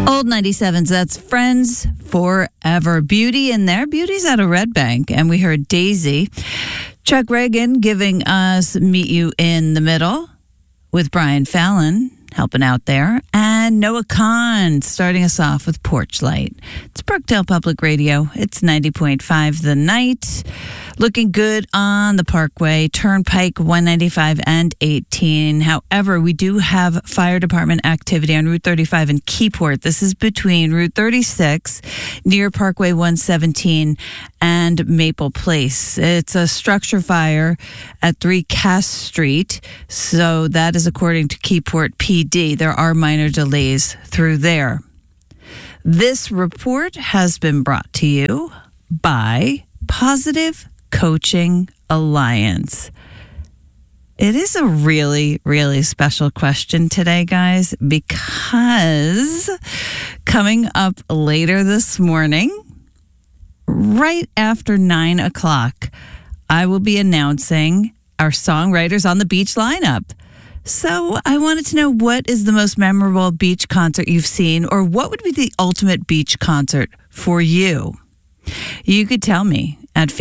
Old 97s, that's Friends Forever. Beauty in there. Beauty's out of Red Bank. And we heard Daisy. Chuck Reagan giving us Meet You in the Middle with Brian Fallon helping out there. And Noah Kahn starting us off with Porch Light. It's Brookdale Public Radio. It's 90.5 The Night. Looking good on the Parkway, Turnpike 195 and 18. However, we do have fire department activity on Route 35 in Keyport. This is between Route 36 near Parkway 117 and Maple Place. It's a structure fire at 3 Cass Street. So that is according to Keyport PD. There are minor delays through there. This report has been brought to you by Positive Coaching Alliance. It is a really, really special question today, guys, because coming up later this morning, right after 9 o'clock, I will be announcing our Songwriters on the Beach lineup. So I wanted to know, what is the most memorable beach concert you've seen, or what would be the ultimate beach concert for you? You could tell me at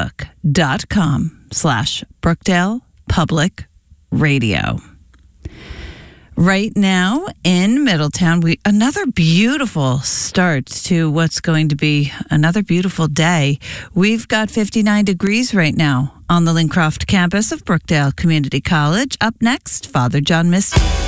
facebook.com/Brookdale Public Radio. Right now in Middletown, another beautiful start to what's going to be another beautiful day. We've got 59 degrees right now on the Lincroft campus of Brookdale Community College. Up next, Father John Misty.